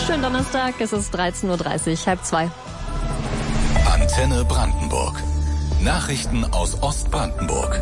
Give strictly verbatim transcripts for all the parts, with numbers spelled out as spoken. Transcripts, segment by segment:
Schönen Donnerstag, es ist dreizehn Uhr dreißig, halb zwei. Antenne Brandenburg. Nachrichten aus Ostbrandenburg.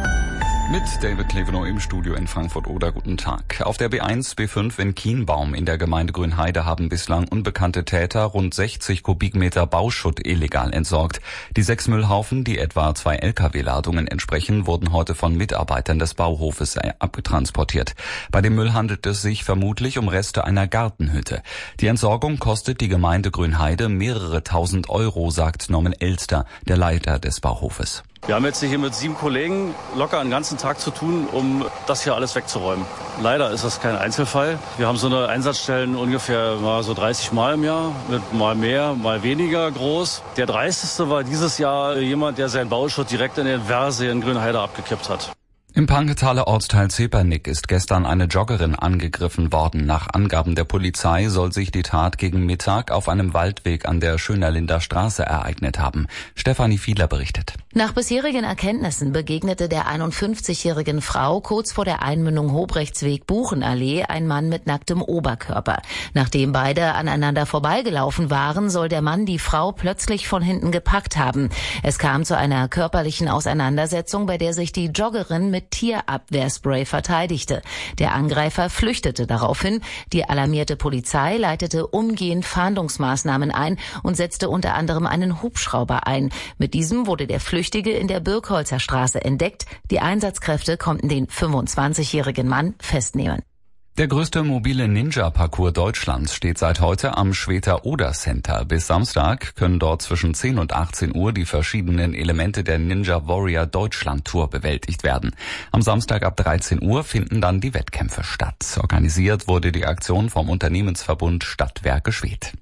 Mit David Klevenow im Studio in Frankfurt-Oder. Guten Tag. Auf der B eins B fünf in Kienbaum in der Gemeinde Grünheide haben bislang unbekannte Täter rund sechzig Kubikmeter Bauschutt illegal entsorgt. Die sechs Müllhaufen, die etwa zwei L K W-Ladungen entsprechen, wurden heute von Mitarbeitern des Bauhofes abgetransportiert. Bei dem Müll handelt es sich vermutlich um Reste einer Gartenhütte. Die Entsorgung kostet die Gemeinde Grünheide mehrere tausend Euro, sagt Norman Elster, der Leiter des Bauhofes. Wir haben jetzt hier mit sieben Kollegen locker einen ganzen Tag zu tun, um das hier alles wegzuräumen. Leider ist das kein Einzelfall. Wir haben so eine Einsatzstellen ungefähr mal so dreißig Mal im Jahr, mit mal mehr, mal weniger groß. Der dreisteste war dieses Jahr jemand, der seinen Bauschutt direkt in den Verse in Grünheide abgekippt hat. Im Panketaler Ortsteil Zepernick ist gestern eine Joggerin angegriffen worden. Nach Angaben der Polizei soll sich die Tat gegen Mittag auf einem Waldweg an der Schönerlinder Straße ereignet haben. Stefanie Fiedler berichtet. Nach bisherigen Erkenntnissen begegnete der einundfünfzigjährigen Frau kurz vor der Einmündung Hobrechtsweg-Buchenallee ein Mann mit nacktem Oberkörper. Nachdem beide aneinander vorbeigelaufen waren, soll der Mann die Frau plötzlich von hinten gepackt haben. Es kam zu einer körperlichen Auseinandersetzung, bei der sich die Joggerin mit Tierabwehrspray verteidigte. Der Angreifer flüchtete daraufhin. Die alarmierte Polizei leitete umgehend Fahndungsmaßnahmen ein und setzte unter anderem einen Hubschrauber ein. Mit diesem wurde der Flüchtige in der Birkholzer Straße entdeckt. Die Einsatzkräfte konnten den fünfundzwanzigjährigen Mann festnehmen. Der größte mobile Ninja-Parcours Deutschlands steht seit heute am Schweter Oder Center. Bis Samstag können dort zwischen zehn und achtzehn Uhr die verschiedenen Elemente der Ninja Warrior Deutschland Tour bewältigt werden. Am Samstag ab dreizehn Uhr finden dann die Wettkämpfe statt. Organisiert wurde die Aktion vom Unternehmensverbund Stadtwerke Schwedt.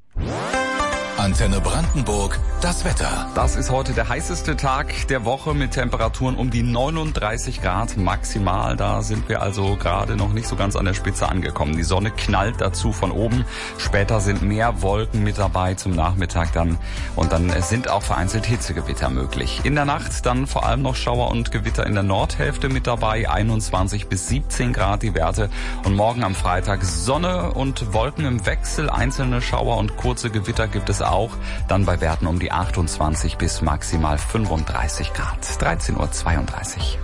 Antenne Brandenburg, das Wetter. Das ist heute der heißeste Tag der Woche mit Temperaturen um die neununddreißig Grad maximal. Da sind wir also gerade noch nicht so ganz an der Spitze angekommen. Die Sonne knallt dazu von oben. Später sind mehr Wolken mit dabei zum Nachmittag dann. Und dann sind auch vereinzelt Hitzegewitter möglich. In der Nacht dann vor allem noch Schauer und Gewitter in der Nordhälfte mit dabei. einundzwanzig bis siebzehn Grad die Werte. Und morgen am Freitag Sonne und Wolken im Wechsel. Einzelne Schauer und kurze Gewitter gibt es auch. Auch dann bei Werten um die achtundzwanzig bis maximal fünfunddreißig Grad. dreizehn Uhr zweiunddreißig.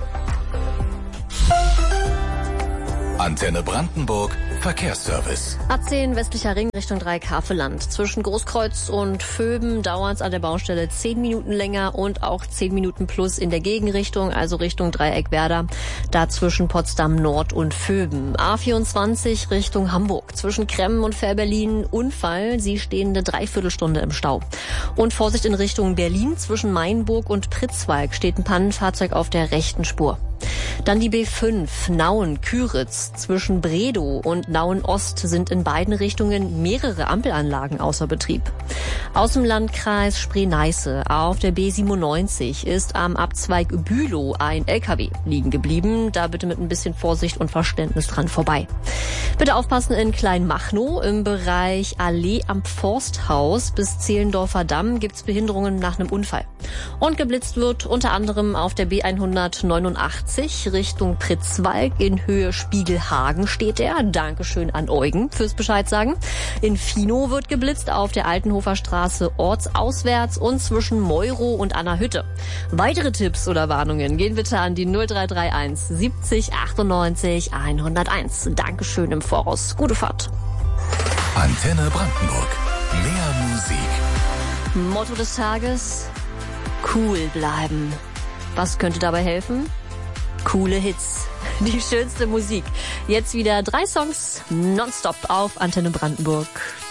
Antenne Brandenburg, Verkehrsservice. A zehn westlicher Ring Richtung Dreieck-Havelland. Zwischen Großkreuz und Vöben dauert es an der Baustelle zehn Minuten länger und auch zehn Minuten plus in der Gegenrichtung, also Richtung Dreieck-Werder. Da zwischen Potsdam Nord und Vöben. A vierundzwanzig Richtung Hamburg. Zwischen Kremmen und Fährberlin Unfall. Sie stehen eine Dreiviertelstunde im Stau. Und Vorsicht in Richtung Berlin. Zwischen Mainburg und Pritzwalk steht ein Pannenfahrzeug auf der rechten Spur. Dann die B fünf, Nauen-Küritz. Zwischen Bredow und Nauen-Ost sind in beiden Richtungen mehrere Ampelanlagen außer Betrieb. Aus dem Landkreis Spree-Neiße auf der B siebenundneunzig ist am Abzweig Bülow ein L K W liegen geblieben. Da bitte mit ein bisschen Vorsicht und Verständnis dran vorbei. Bitte aufpassen in Kleinmachnow im Bereich Allee am Forsthaus bis Zehlendorfer Damm gibt's Behinderungen nach einem Unfall. Und geblitzt wird unter anderem auf der B hundertneunundachtzig Richtung Pritzwalk in Höhe Spiegelhagen steht er. Dankeschön an Eugen fürs Bescheid sagen. In Finow wird geblitzt auf der Altenhofer Straße ortsauswärts und zwischen Meuro und Anna-Hütte. Weitere Tipps oder Warnungen gehen bitte an die null drei drei eins siebzig achtundneunzig hunderteins. Dankeschön im Voraus. Gute Fahrt. Antenne Brandenburg. Mehr Musik. Motto des Tages: cool bleiben. Was könnte dabei helfen? Coole Hits. Die schönste Musik. Jetzt wieder drei Songs nonstop auf Antenne Brandenburg.